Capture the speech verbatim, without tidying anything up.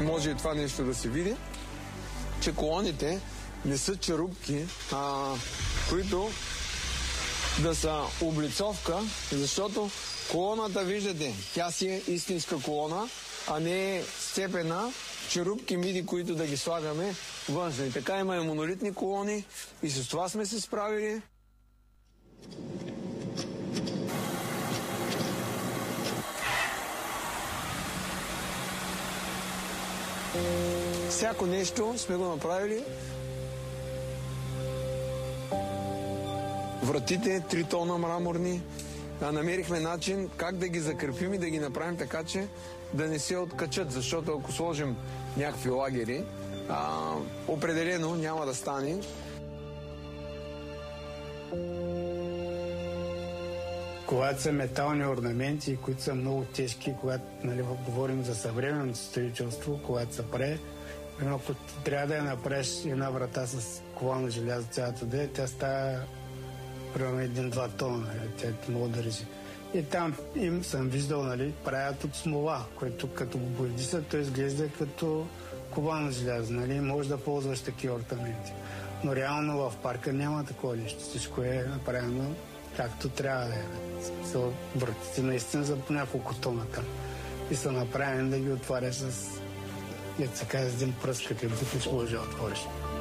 може и това нещо да се види, че колоните не са черупки, а, които да са облицовка, защото колоната, виждате, тя си е истинска колона, а не е сцепена черупки миди, които да ги слагаме външно. И така има и монолитни колони и с това сме се справили. Всяко нещо сме го направили. Вратите, три тона мраморни. Намерихме начин как да ги закрепим и да ги направим така, че да не се откачат, защото ако сложим някакви лагери, а, определено няма да стане. Когато са метални орнаменти, които са много тежки, когато, нали, говорим за съвременното строителство, когато се прави, ако трябва да я направиш една врата с колана желязо цялата да е, тя става примерно един-два тона, нали, тя мога да режи. И там им съм виждал, нали, правят от смола, което като го боядиса, то изглежда като ковано желязо, нали, може да ползваш такива орнаменти. Но реално в парка няма такова нещо, всичко е направено както трябва да е. Вратите наистина за по няколко тона там. И са направени да ги отваряш с, ето се казва, с един пръст, като бутиш може да отвориш.